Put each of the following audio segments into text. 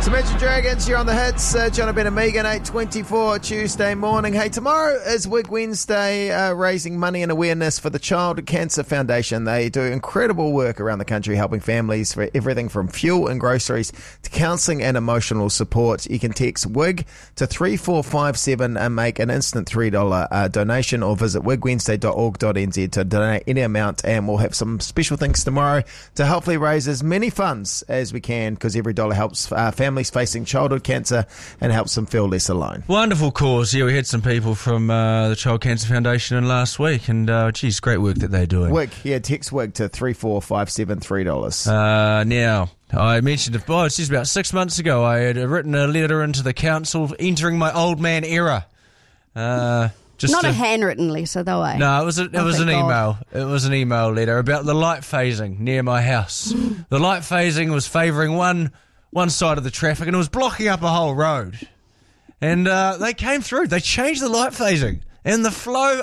It's Imagine Dragons, you're on the hits. John Ben and Megan, 8:24 Tuesday morning. Hey, tomorrow is Wig Wednesday, raising money and awareness for the Child Cancer Foundation. They do incredible work around the country helping families for everything from fuel and groceries to counselling and emotional support. You can text WIG to 3457 and make an instant $3 donation, or visit wigwednesday.org.nz to donate any amount, and we'll have some special things tomorrow to hopefully raise as many funds as we can, because every dollar helps families facing childhood cancer and helps them feel less alone. Wonderful cause. Yeah, we had some people from the Child Cancer Foundation in last week, and geez, great work that they're doing. WIG, yeah, text WIG to 3457, $3. Now, I mentioned, it's just about 6 months ago, I had written a letter into the council entering my old man era. Not a handwritten letter, though, eh? No, it was an email. It was an email letter about the light phasing near my house. The light phasing was favouring one side of the traffic, and it was blocking up a whole road. And they came through. They changed the light phasing. And the flow,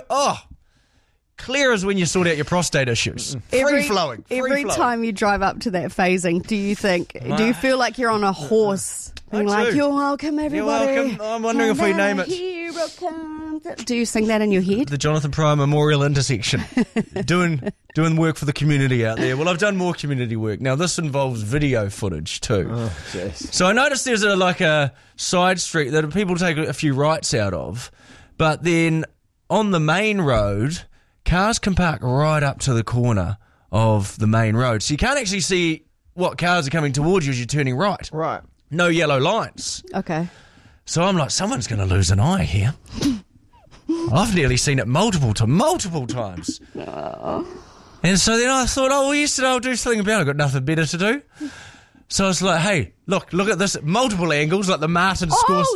clear as when you sort out your prostate issues. Free flowing. Every time you drive up to that phasing, do you feel like you're on a horse? Being like, you're welcome, everybody. You're welcome. I'm wondering if we name it. Hero comes. Do you sing that in your head? The Jonathan Pryor Memorial Intersection. doing work for the community out there. Well, I've done more community work. Now, this involves video footage too. Oh, jeez. So I noticed there's a side street that people take a few rights out of, but then on the main road, cars can park right up to the corner of the main road. So you can't actually see what cars are coming towards you as you're turning right. Right. No yellow lines. Okay. So I'm like, someone's going to lose an eye here. I've nearly seen it multiple times. And so then I thought, yesterday I'll do something about it. I've got nothing better to do. So I was like, hey, look at this. Multiple angles, like the Martin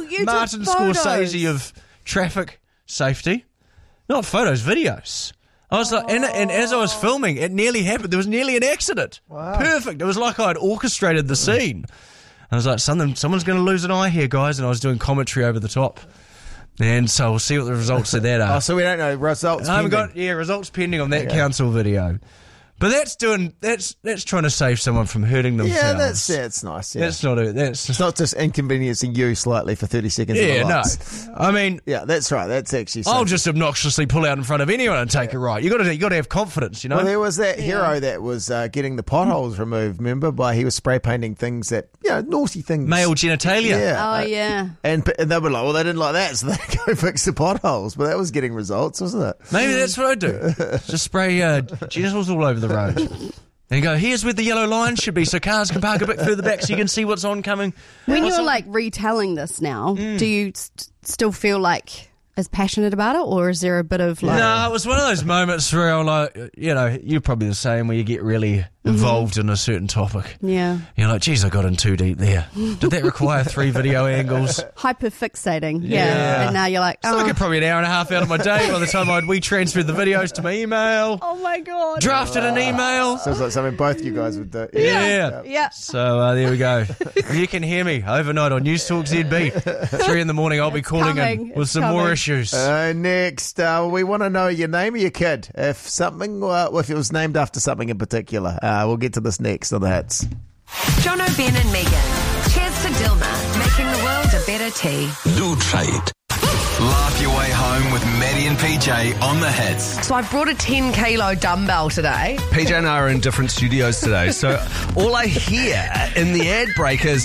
Scorsese of traffic safety. Not photos, videos. I was like, and as I was filming, it nearly happened. There was nearly an accident. Wow. Perfect. It was like I'd orchestrated the scene. I was like, someone's going to lose an eye here, guys. And I was doing commentary over the top. And so we'll see what the results of that are. So we don't know results. I haven't got results pending on that council video. But that's trying to save someone from hurting themselves. Yeah, that's nice. Yeah. That's not it. It's not just inconveniencing you slightly for 30 seconds. Yeah, of no. I mean, yeah, that's right. That's actually. I'll just obnoxiously pull out in front of anyone and take it right. You got to have confidence, you know. Well, there was that hero that was getting the potholes removed. Remember, he was spray painting things naughty things, male genitalia. Yeah. Oh yeah. And they were like, well, they didn't like that, so they go fix the potholes. But that was getting results, wasn't it? Maybe that's what I do. Just spray genitals all over the road. And go, here's where the yellow line should be, so cars can park a bit further back so you can see what's oncoming. When you're retelling this now, do you still feel like as passionate about it, or is there a bit of No, it was one of those moments where I'm you're probably the same, where you get really involved in a certain topic. Yeah. You're like, geez, I got in too deep there. Did that require 3 video angles? Hyperfixating. Yeah. And now you're like, So I get probably an hour and a half out of my day by the time we transferred the videos to my email. Oh my God. Drafted an email. Sounds like something both you guys would do. Yeah. So there we go. You can hear me overnight on News Talk ZB. 3 in the morning, I'll be calling in with some more issues. Next, we want to know your name of your kid. If it was named after something in particular. We'll get to this next on the hits. John O'Ben and Megan. Cheers to Dilma, making the world a better tea. Do try it. Laugh your way home with Maddie and PJ on the hits. So I brought a 10 kilo dumbbell today. PJ and I are in different studios today, so all I hear in the ad break is...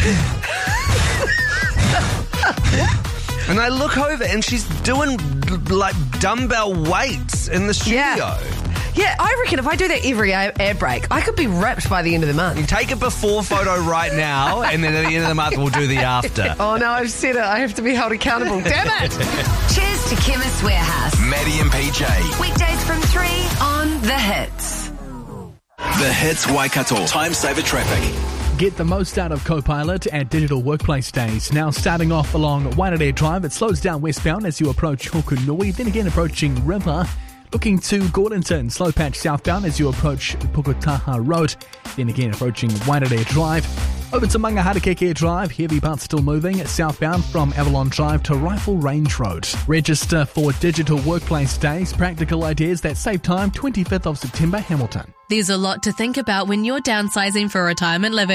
And I look over and she's doing dumbbell weights in the studio. Yeah, I reckon if I do that every air break, I could be ripped by the end of the month. Take a before photo right now, and then at the end of the month, we'll do the after. Oh, no, I've said it. I have to be held accountable. Damn it! Cheers to Chemist Warehouse. Maddie and PJ. Weekdays from 3 on The Hits. The Hits Waikato. Time saver traffic. Get the most out of Copilot at Digital Workplace Days. Now starting off along Waitanere Drive, it slows down westbound as you approach Hokunui, then again approaching River. Looking to Gordonton, slow patch southbound as you approach Puketaha Road, then again approaching Waitanere Drive. Over to Mangaharakeke Drive, heavy parts still moving southbound from Avalon Drive to Rifle Range Road. Register for Digital Workplace Days, practical ideas that save time, 25th of September, Hamilton. There's a lot to think about when you're downsizing for retirement living.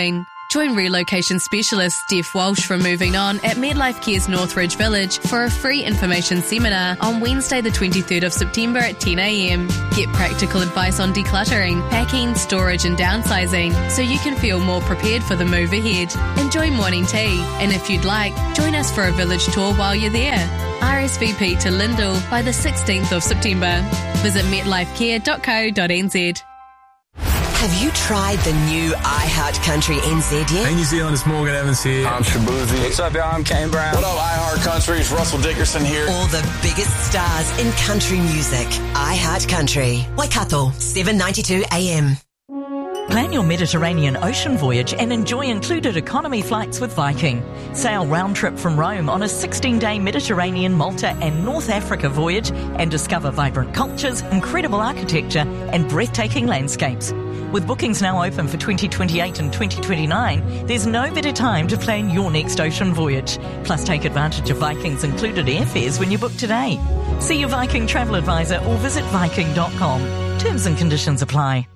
Join relocation specialist Steph Walsh from Moving On at Midlife Care's Northridge Village for a free information seminar on Wednesday the 23rd of September at 10 a.m. Get practical advice on decluttering, packing, storage and downsizing so you can feel more prepared for the move ahead. Enjoy morning tea, and if you'd like, join us for a village tour while you're there. RSVP to Lyndall by the 16th of September. Visit metlifecare.co.nz. Have you tried the new iHeart Country NZ yet? Hey New Zealand, it's Morgan Evans here. I'm Shabuzi. What's up, y'all? I'm Kane Brown. What up, iHeart Country? It's Russell Dickerson here. All the biggest stars in country music. iHeart Country. Waikato, 7:92 AM. Plan your Mediterranean ocean voyage and enjoy included economy flights with Viking. Sail round trip from Rome on a 16-day Mediterranean, Malta and North Africa voyage and discover vibrant cultures, incredible architecture and breathtaking landscapes. With bookings now open for 2028 and 2029, there's no better time to plan your next ocean voyage. Plus, take advantage of Viking's included airfares when you book today. See your Viking travel advisor or visit Viking.com. Terms and conditions apply.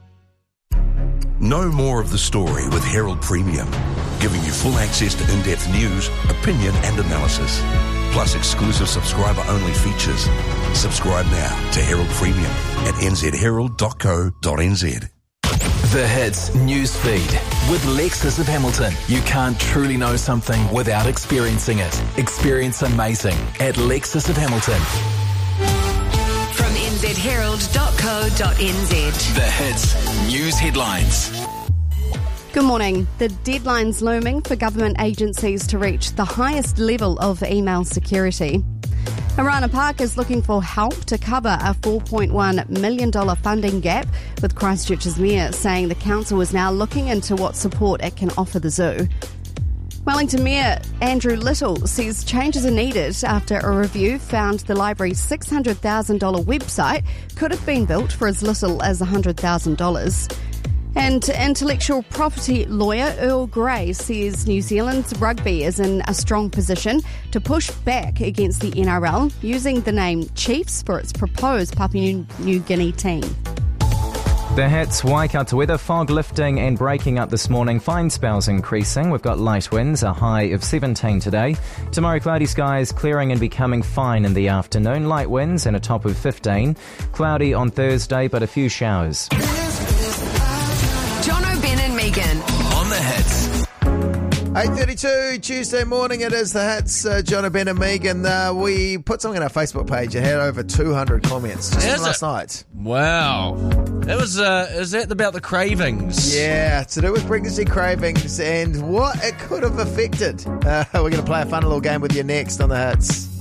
Know more of the story with Herald Premium, giving you full access to in-depth news, opinion and analysis, plus exclusive subscriber-only features. Subscribe now to Herald Premium at nzherald.co.nz. The Hits news feed with Lexus of Hamilton. You can't truly know something without experiencing it. Experience amazing at Lexus of Hamilton. From nzherald.co.nz. The Hits news headlines. Good morning. The deadline's looming for government agencies to reach the highest level of email security. Arana Park is looking for help to cover a $4.1 million funding gap, with Christchurch's mayor saying the council is now looking into what support it can offer the zoo. Wellington Mayor Andrew Little says changes are needed after a review found the library's $600,000 website could have been built for as little as $100,000. And intellectual property lawyer Earl Grey says New Zealand's rugby is in a strong position to push back against the NRL, using the name Chiefs for its proposed Papua New Guinea team. The Hits, Waikato weather, fog lifting and breaking up this morning, fine spells increasing. We've got light winds, a high of 17 today. Tomorrow, cloudy skies clearing and becoming fine in the afternoon. Light winds and a top of 15. Cloudy on Thursday, but a few showers. Jono, Ben and Megan. On The Hits. 8:32 Tuesday morning, it is The Hits. John, Ben and Megan. We put something on our Facebook page. It had over 200 comments just from last night. Wow. That was, is that about the cravings? Yeah, to do with pregnancy cravings and what it could have affected. We're going to play a fun little game with you next on The Hits.